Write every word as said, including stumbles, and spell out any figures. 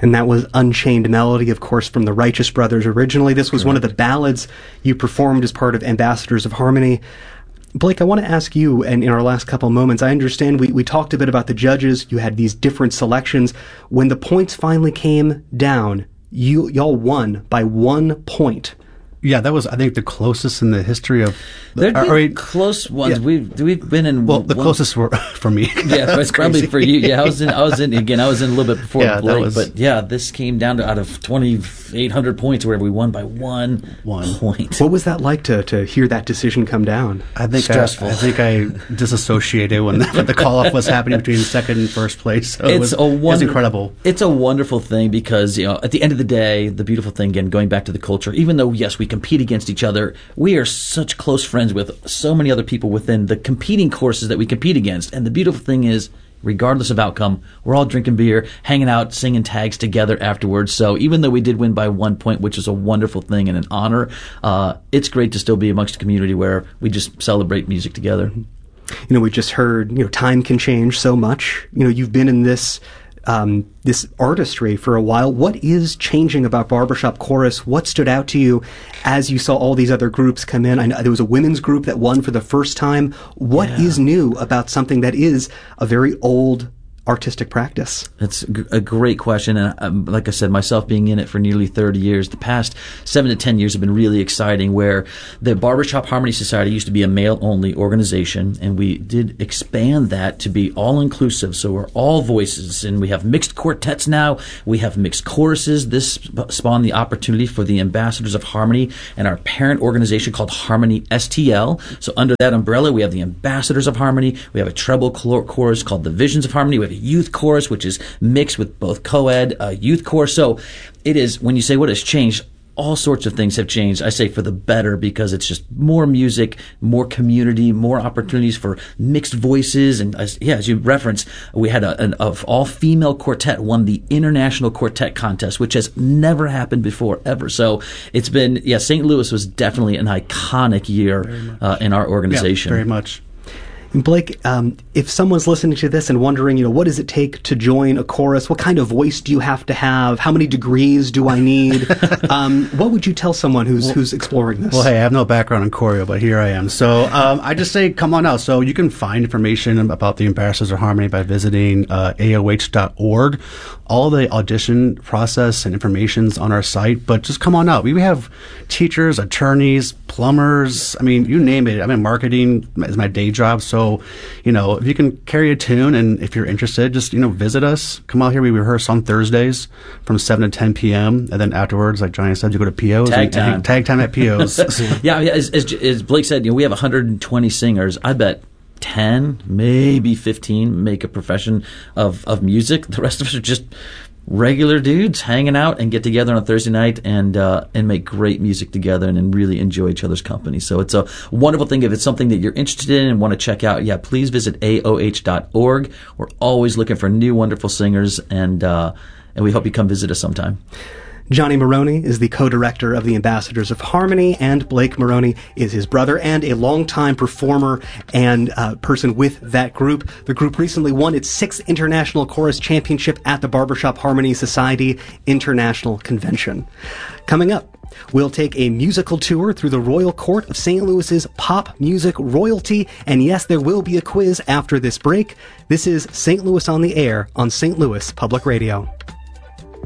And that was Unchained Melody, of course, from the Righteous Brothers originally. This was Correct. One of the ballads you performed as part of Ambassadors of Harmony. Blake, I want to ask you, and in our last couple of moments, I understand we, we talked a bit about the judges. You had these different selections. When the points finally came down, you y'all won by one point. Yeah, that was, I think, the closest in the history of... There have been close ones. Yeah. We've we've been in... Well, the one, closest were for me. Yeah, it's probably for you. Yeah, I was in, I was in, again, I was in a little bit before yeah, Blake, was, but yeah, this came down to out of twenty-eight hundred points or whatever, we won by one, one point. What was that like to, to hear that decision come down? I think Stressful. I, I think I disassociated when the, the call-off was happening between second and first place. So it's it was, a wonder- it was incredible. It's a wonderful thing because, you know, at the end of the day, the beautiful thing, again, going back to the culture, even though, yes, we compete against each other, we are such close friends with so many other people within the competing courses that we compete against. And the beautiful thing is, regardless of outcome, we're all drinking beer, hanging out, singing tags together afterwards. So even though we did win by one point, which is a wonderful thing and an honor, uh, it's great to still be amongst a community where we just celebrate music together. You know, we just heard, you know, time can change so much. You know, you've been in this Um, this artistry for a while. What is changing about Barbershop Chorus? What stood out to you as you saw all these other groups come in? I know there was a women's group that won for the first time. What Yeah. is new about something that is a very old artistic practice? That's a great question. And um, like I said, myself being in it for nearly thirty years, the past seven to ten years have been really exciting, where the Barbershop Harmony Society used to be a male-only organization, and we did expand that to be all-inclusive. So we're all voices, and we have mixed quartets now. We have mixed choruses. This spawned the opportunity for the Ambassadors of Harmony and our parent organization called Harmony S T L. So under that umbrella, we have the Ambassadors of Harmony. We have a treble chorus called the Visions of Harmony. We have a youth chorus, which is mixed with both co-ed, uh, youth chorus. So it is, when you say what has changed, all sorts of things have changed. I say for the better, because it's just more music, more community, more opportunities for mixed voices. And as, yeah, as you referenced, we had a, an of all-female quartet won the International Quartet Contest, which has never happened before, ever. So it's been, yeah, Saint Louis was definitely an iconic year uh, in our organization. Yeah, very much. And Blake, um, if someone's listening to this and wondering, you know, what does it take to join a chorus? What kind of voice do you have to have? How many degrees do I need? um, what would you tell someone who's well, who's exploring this? Well, hey, I have no background in choreo, but here I am. So um, I just say, come on out. So you can find information about the Ambassadors of Harmony by visiting uh, A O H dot org. All the audition process and information's on our site, but just come on out. We have teachers, attorneys, plumbers. I mean, you name it. I'm in marketing as my day job, so. So, you know, if you can carry a tune, and if you're interested, just, you know, visit us. Come out here. We rehearse on Thursdays from seven to ten p.m. And then afterwards, like Johnny said, you go to P O's. Tag and, time. And tag time at P O's. yeah, as, as, as Blake said, you know, we have one hundred twenty singers. I bet ten, maybe fifteen make a profession of, of music. The rest of us are just regular dudes hanging out and get together on a Thursday night and uh, and make great music together and, and really enjoy each other's company. So it's a wonderful thing. If it's something that you're interested in and want to check out, yeah, please visit A O H dot org. We're always looking for new wonderful singers, and uh, and we hope you come visit us sometime. Johnny Maroney is the co-director of the Ambassadors of Harmony, and Blake Maroney is his brother and a longtime performer and uh, person with that group. The group recently won its sixth International Chorus Championship at the Barbershop Harmony Society International Convention. Coming up, we'll take a musical tour through the Royal Court of Saint Louis's pop music royalty, and yes, there will be a quiz after this break. This is Saint Louis on the Air on Saint Louis Public Radio.